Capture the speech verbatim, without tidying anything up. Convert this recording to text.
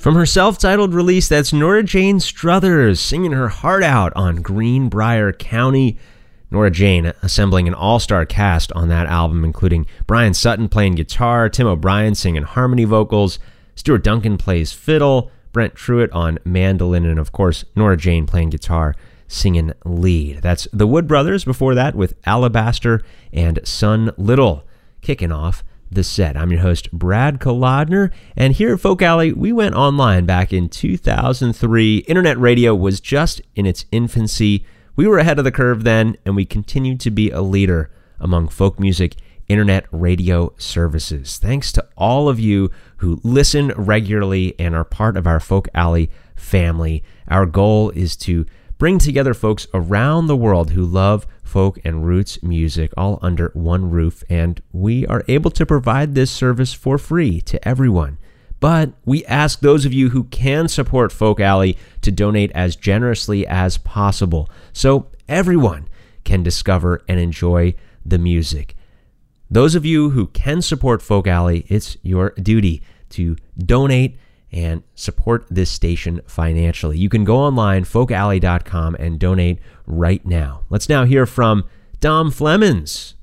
From her self-titled release, that's Nora Jane Struthers singing her heart out on Greenbrier County. Nora Jane assembling an all-star cast on that album, including Brian Sutton playing guitar, Tim O'Brien singing harmony vocals, Stuart Duncan plays fiddle, Brent Truitt on mandolin, and of course, Nora Jane playing guitar, singing lead. That's the Wood Brothers before that with Alabaster and Son Little kicking off the set. I'm your host, Brad Kolodner, and here at Folk Alley, we went online back in two thousand three. Internet radio was just in its infancy. We were ahead of the curve then, and we continue to be a leader among folk music internet radio services. Thanks to all of you who listen regularly and are part of our Folk Alley family. Our goal is to bring together folks around the world who love folk and roots music all under one roof, and we are able to provide this service for free to everyone. But we ask those of you who can support Folk Alley to donate as generously as possible so everyone can discover and enjoy the music. Those of you who can support Folk Alley, it's your duty to donate and support this station financially. You can go online, folk alley dot com, and donate right now. Let's now hear from Dom Flemons